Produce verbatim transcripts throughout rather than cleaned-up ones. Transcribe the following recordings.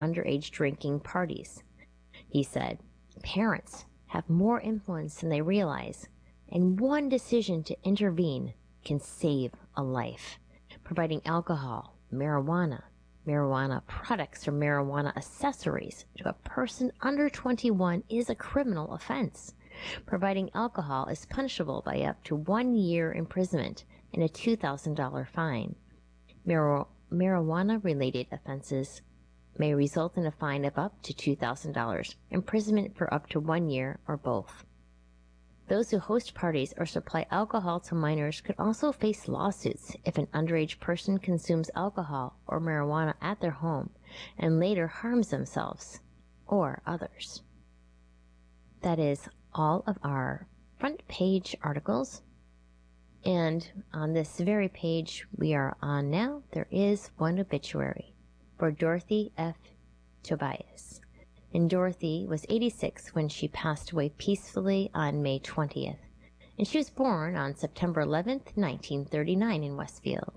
underage drinking parties. He said, "Parents have more influence than they realize, and one decision to intervene can save a life." Providing alcohol, marijuana, marijuana products, or marijuana accessories to a person under twenty-one is a criminal offense. Providing alcohol is punishable by up to one year imprisonment and a two thousand dollars fine. Mar- marijuana-related offenses may result in a fine of up to two thousand dollars, imprisonment for up to one year, or both. Those who host parties or supply alcohol to minors could also face lawsuits if an underage person consumes alcohol or marijuana at their home and later harms themselves or others. That is all of our front page articles. And on this very page we are on now, there is one obituary for Dorothy F. Tobias. And Dorothy was eighty-six when she passed away peacefully on May twentieth. And she was born on September eleventh, nineteen thirty-nine in Westfield.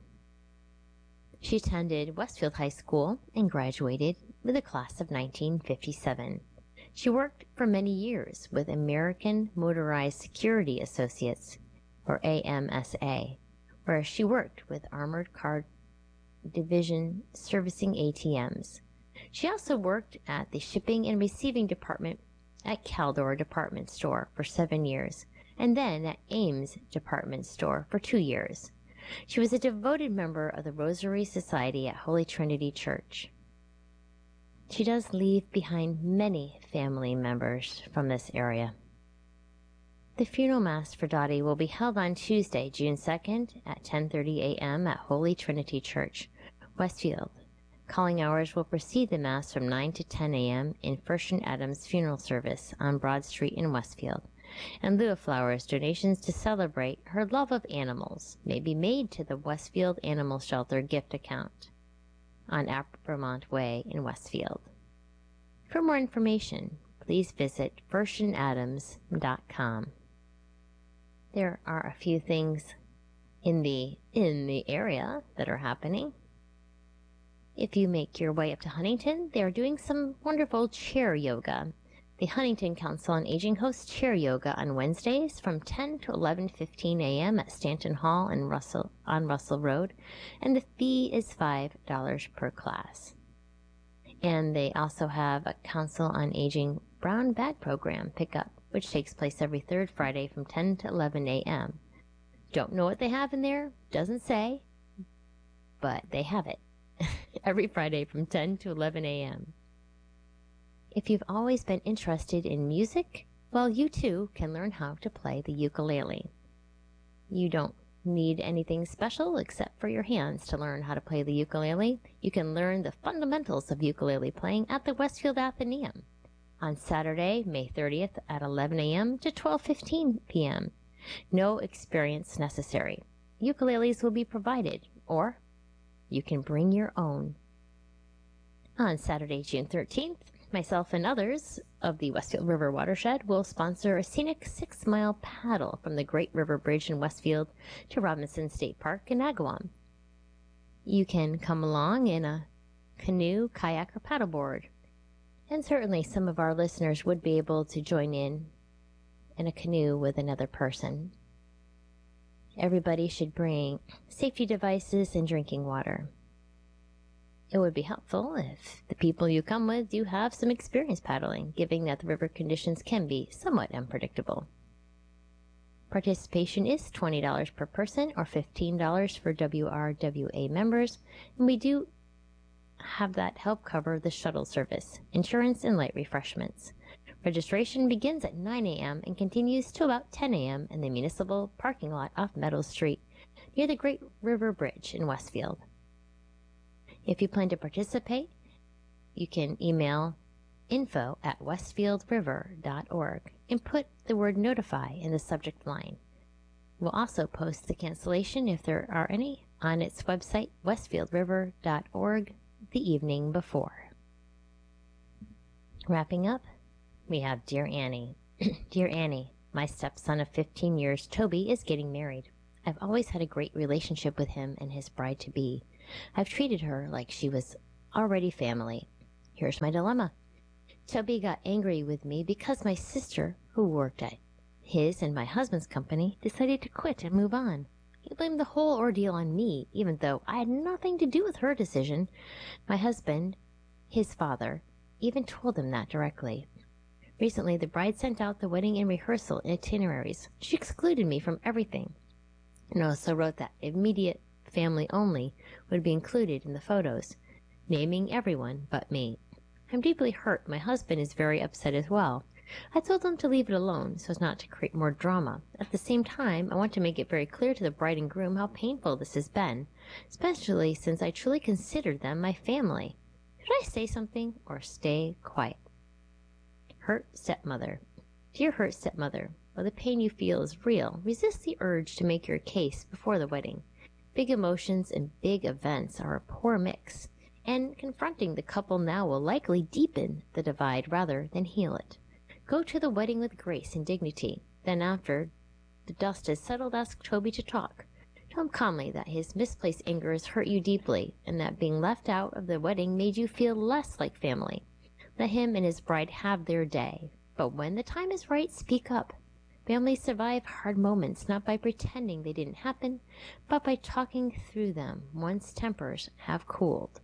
She attended Westfield High School and graduated with a class of nineteen fifty-seven. She worked for many years with American Motorized Security Associates, or A M S A, where she worked with Armored Car Division servicing A T Ms. She also worked at the Shipping and Receiving Department at Caldor Department Store for seven years, and then at Ames Department Store for two years. She was a devoted member of the Rosary Society at Holy Trinity Church. She does leave behind many family members from this area. The funeral mass for Dottie will be held on Tuesday, June second at ten thirty a m at Holy Trinity Church, Westfield. Calling hours will precede the Mass from nine to ten a m in Fershon Adams Funeral Service on Broad Street in Westfield. In lieu of flowers, donations to celebrate her love of animals may be made to the Westfield Animal Shelter gift account on Apremont Way in Westfield. For more information, please visit fershon adams dot com. There are a few things in the in the area that are happening. If you make your way up to Huntington, they are doing some wonderful chair yoga. The Huntington Council on Aging hosts chair yoga on Wednesdays from ten to eleven fifteen a m at Stanton Hall in Russell, on Russell Road, and the fee is five dollars per class. And they also have a Council on Aging brown bag program pickup, which takes place every third Friday from ten to eleven a m Don't know what they have in there, doesn't say, but they have it. Every Friday from ten to eleven a m If you've always been interested in music, well, you too can learn how to play the ukulele. You don't need anything special except for your hands to learn how to play the ukulele. You can learn the fundamentals of ukulele playing at the Westfield Athenaeum on Saturday, May thirtieth at eleven a m to twelve fifteen p m No experience necessary. Ukuleles will be provided, or you can bring your own. On Saturday, June thirteenth, myself and others of the Westfield River Watershed will sponsor a scenic six-mile paddle from the Great River Bridge in Westfield to Robinson State Park in Agawam. You can come along in a canoe, kayak, or paddleboard. And certainly some of our listeners would be able to join in in a canoe with another person. Everybody should bring safety devices and drinking water. It would be helpful if the people you come with do have some experience paddling, given that the river conditions can be somewhat unpredictable. Participation is twenty dollars per person or fifteen dollars for W R W A members, and we do have that help cover the shuttle service, insurance, and light refreshments. Registration begins at nine a m and continues to about ten a m in the municipal parking lot off Meadow Street near the Great River Bridge in Westfield. If you plan to participate, you can email info at westfield river dot org and put the word notify in the subject line. We'll also post the cancellation, if there are any, on its website, westfield river dot org, the evening before. Wrapping up, we have Dear Annie. Dear Annie, my stepson of fifteen years, Toby, is getting married. I've always had a great relationship with him and his bride-to-be. I've treated her like she was already family. Here's my dilemma. Toby got angry with me because my sister, who worked at his and my husband's company, decided to quit and move on. He blamed the whole ordeal on me, even though I had nothing to do with her decision. My husband, his father, even told him that directly. Recently, the bride sent out the wedding and rehearsal itineraries. She excluded me from everything, and also wrote that immediate family only would be included in the photos, naming everyone but me. I'm deeply hurt. My husband is very upset as well. I told him to leave it alone so as not to create more drama. At the same time, I want to make it very clear to the bride and groom how painful this has been, especially since I truly considered them my family. Should I say something or stay quiet? Hurt stepmother. Dear hurt stepmother, while the pain you feel is real, resist the urge to make your case before the wedding. Big emotions and big events are a poor mix, and confronting the couple now will likely deepen the divide rather than heal it. Go to the wedding with grace and dignity. Then after the dust has settled, ask Toby to talk. Tell him calmly that his misplaced anger has hurt you deeply, and that being left out of the wedding made you feel less like family. Let him and his bride have their day. But when the time is right, speak up. Families survive hard moments not by pretending they didn't happen, but by talking through them once tempers have cooled.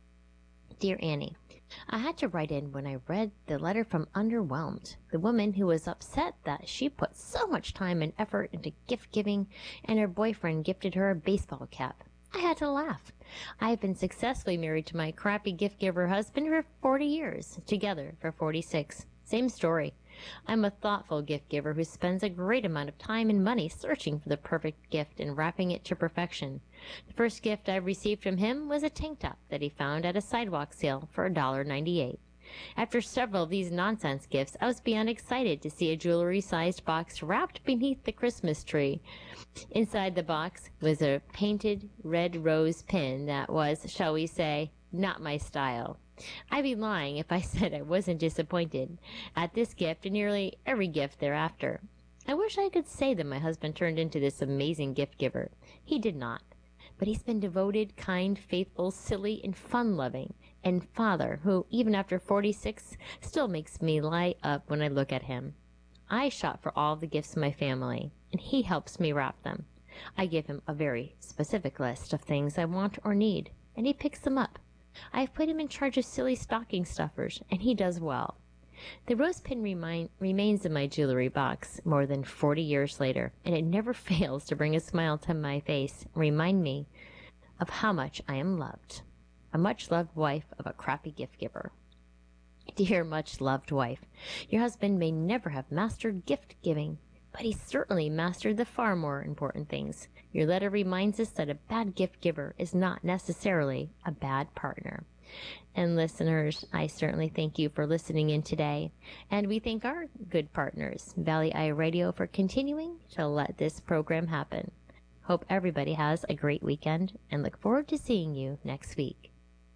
Dear Annie, I had to write in when I read the letter from Underwhelmed, the woman who was upset that she put so much time and effort into gift giving and her boyfriend gifted her a baseball cap. I had to laugh. I have been successfully married to my crappy gift giver husband for forty years, together for forty-six. Same story. I'm a thoughtful gift giver who spends a great amount of time and money searching for the perfect gift and wrapping it to perfection. The first gift I received from him was a tank top that he found at a sidewalk sale for one dollar and ninety-eight cents. After several of these nonsense gifts, I was beyond excited to see a jewelry-sized box wrapped beneath the Christmas tree. Inside the box was a painted red rose pin that was, shall we say, not my style. I'd be lying if I said I wasn't disappointed at this gift and nearly every gift thereafter. I wish I could say that my husband turned into this amazing gift giver. He did not. But he's been devoted, kind, faithful, silly, and fun-loving, and father who, even after forty-six, still makes me light up when I look at him. I shop for all the gifts in my family, and he helps me wrap them. I give him a very specific list of things I want or need, and he picks them up. I have put him in charge of silly stocking stuffers, and he does well. The rose pin remind, remains in my jewelry box more than forty years later, and it never fails to bring a smile to my face and remind me of how much I am loved. A much-loved wife of a crappy gift giver. Dear much-loved wife, your husband may never have mastered gift-giving, but he certainly mastered the far more important things. Your letter reminds us that a bad gift giver is not necessarily a bad partner. And listeners, I certainly thank you for listening in today. And we thank our good partners, Valley Eye Radio, for continuing to let this program happen. Hope everybody has a great weekend and look forward to seeing you next week.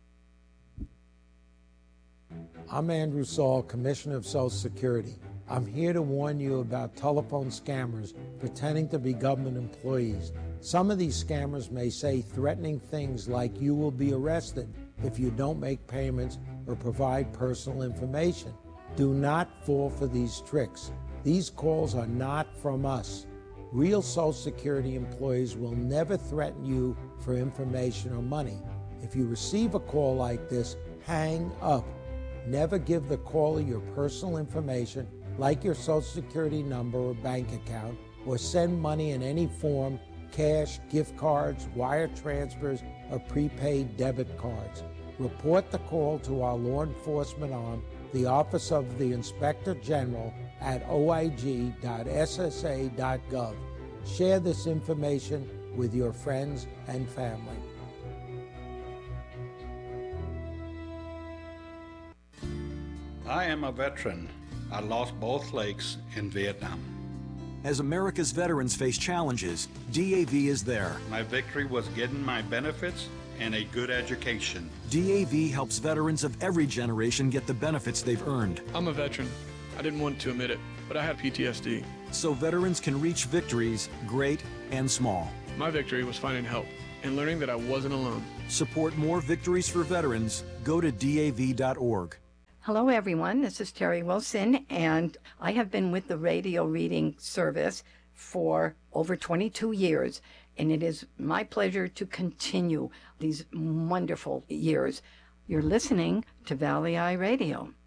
I'm Andrew Saul, Commissioner of Social Security. I'm here to warn you about telephone scammers pretending to be government employees. Some of these scammers may say threatening things like you will be arrested if you don't make payments or provide personal information. Do not fall for these tricks. These calls are not from us. Real Social Security employees will never threaten you for information or money. If you receive a call like this, hang up. Never give the caller your personal information, like your Social Security number or bank account, or send money in any form, cash, gift cards, wire transfers, or prepaid debit cards. Report the call to our law enforcement arm, the Office of the Inspector General, at o i g dot s s a dot gov. Share this information with your friends and family. I am a veteran. I lost both legs in Vietnam. As America's veterans face challenges, D A V is there. My victory was getting my benefits and a good education. D A V helps veterans of every generation get the benefits they've earned. I'm a veteran. I didn't want to admit it, but I had P T S D. So veterans can reach victories, great and small. My victory was finding help and learning that I wasn't alone. Support more victories for veterans Go to D A V dot org. Hello, everyone. This is Terry Wilson, and I have been with the radio reading service for over twenty-two years, and it is my pleasure to continue these wonderful years. You're listening to Valley Eye Radio.